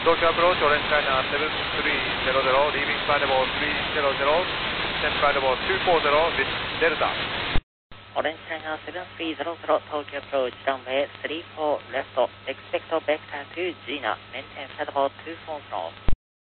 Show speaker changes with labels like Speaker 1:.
Speaker 1: Tokyo approach, Orange China 7300, leaving flight level 300, descent flight level 240 with Delta.
Speaker 2: Orange China 7300, Tokyo approach, runway 34 left, expect vector to Gina, maintain flight level 24 knots.